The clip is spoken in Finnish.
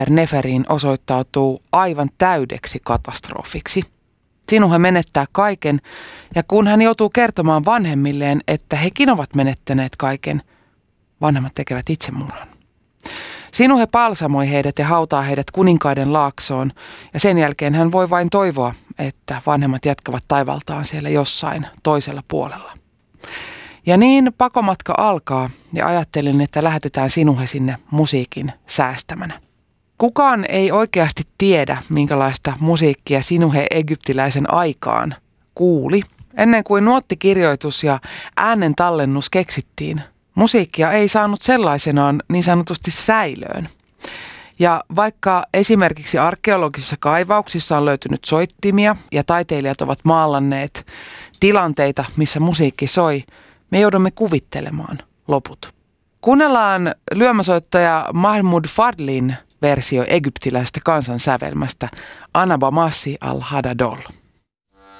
Neferiin osoittautuu aivan täydeksi katastrofiksi. Sinuhe menettää kaiken, ja kun hän joutuu kertomaan vanhemmilleen, että hekin ovat menettäneet kaiken, vanhemmat tekevät itsemurhan. Sinuhe palsamoi heidät ja hautaa heidät kuninkaiden laaksoon, ja sen jälkeen hän voi vain toivoa, että vanhemmat jatkavat taivaltaan siellä jossain toisella puolella. Ja niin pakomatka alkaa, ja ajattelin, että lähetetään Sinuhe sinne musiikin säästämänä. Kukaan ei oikeasti tiedä, minkälaista musiikkia Sinuhe egyptiläisen aikaan kuuli. Ennen kuin nuottikirjoitus ja äänen tallennus keksittiin, musiikkia ei saanut sellaisenaan niin sanotusti säilöön. Ja vaikka esimerkiksi arkeologisissa kaivauksissa on löytynyt soittimia ja taiteilijat ovat maalanneet tilanteita, missä musiikki soi, me joudumme kuvittelemaan loput. Kuunnellaan lyömäsoittaja Mahmoud Fadlin versio egyptiläisestä kansansävelmästä Anabamassi al-Hadadol.